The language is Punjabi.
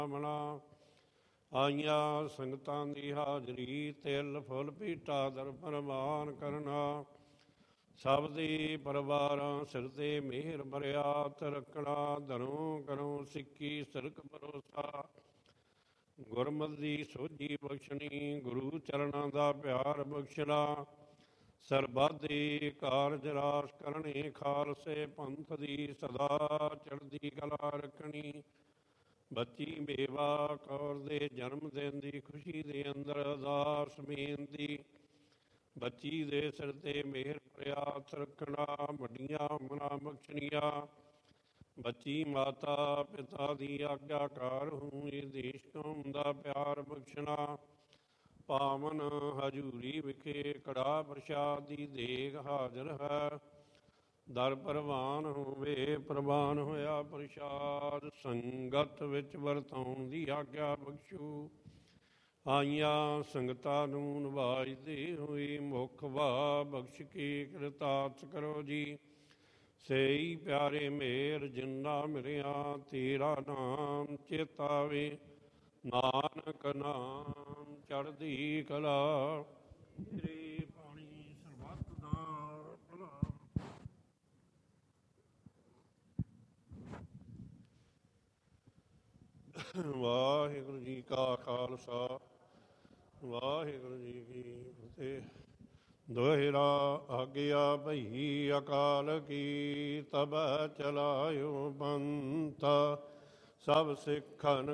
ਮਣਾ ਆਈਆਂ ਸੰਗਤਾਂ ਦੀ ਹਾਜ਼ਰੀ, ਤਿਲ ਫੁੱਲ ਭੇਟਾ ਦਰ ਪ੍ਰਵਾਨ ਕਰਨਾ। ਸਭ ਦੇ ਪਰਿਵਾਰਾਂ ਸਿਰ ਤੇ ਮਿਹਰ ਬਰਿਆਤ ਰੱਖਣਾ। ਧਰੋਂ ਕਰੋ ਸਿੱਖੀ ਸਿਰਕ ਭਰੋਸਾ, ਗੁਰਮਤਿ ਦੀ ਸੋਝੀ ਬਖਸ਼ਣੀ। ਗੁਰੂ ਚਰਨਾਂ ਦਾ ਪਿਆਰ ਬਖਸ਼ਣਾ। ਸਰਬੱਤ ਦੇ ਕਾਰਜ ਰਾਸ ਕਰਨੇ, ਖਾਲਸੇ ਪੰਥ ਦੀ ਸਦਾ ਚੜ੍ਹਦੀ ਕਲਾ ਰੱਖਣੀ। ਬੱਚੀ ਬੇਵਾ ਕੌਰ ਦੇ ਜਨਮ ਦਿਨ ਦੀ ਖੁਸ਼ੀ ਦੇ ਅੰਦਰ ਅਰਦਾਸ ਬੇਨਤੀ। ਬੱਚੀ ਦੇ ਸਿਰ ਤੇ ਮਿਹਰ ਪ੍ਰਿਆਤ ਰੱਖਣਾ, ਵੱਡੀਆਂ ਮਨਾਂ ਬਖਸ਼ਣੀਆਂ। ਬੱਚੀ ਮਾਤਾ ਪਿਤਾ ਦੀ ਆਗਿਆਕਾਰ ਹੂੰ, ਇਹ ਦੇਸ਼ ਕੌਮ ਦਾ ਪਿਆਰ ਬਖਸ਼ਣਾ। ਪਾਵਨ ਹਜ਼ੂਰੀ ਵਿਖੇ ਕੜਾਹ ਪ੍ਰਸ਼ਾਦ ਦੀ ਦੇਗ ਹਾਜ਼ਰ ਹੈ। ਦਰ ਪ੍ਰਵਾਨ ਹੋਵੇ, ਪ੍ਰਵਾਨ ਹੋਇਆ ਪ੍ਰਸ਼ਾਦ। ਸੰਗਤ ਵਿੱਚ ਵਰਤਾਉਣ ਦੀ ਆਗਿਆ ਬਖਸ਼ੂ। ਆਈਆਂ ਸੰਗਤਾਂ ਨੂੰ ਨਿਵਾਜਦੇ ਹੋਏ ਮੁੱਖ ਵਾ ਬਖਸ਼ ਕੇ ਕਿਰਤਾਰਥ ਕਰੋ ਜੀ। ਸਈ ਪਿਆਰੇ ਮੇਰ ਜਿੰਨਾ ਮਿਲਿਆ, ਤੇਰਾ ਨਾਮ ਚੇਤਾਵੇ। ਨਾਨਕ ਨਾਮ ਚੜ੍ਹਦੀ ਕਲਾ, ਤੇਰੇ ਪਾਣੀ ਸਰਬੱਤ ਦਾ ਭਲਾ। ਵਾਹਿਗੁਰੂ ਜੀ ਕਾ ਖਾਲਸਾ, ਵਾਹਿਗੁਰੂ ਜੀ ਕੀ ਫਤਿਹ। ਦੋਹਿਰਾ ਆਗਿਆ ਭਈ ਅਕਾਲ ਕੀ, ਤਬੈ ਚਲਾਇਓ ਪੰਥ। ਸਭ ਸਿੱਖਨ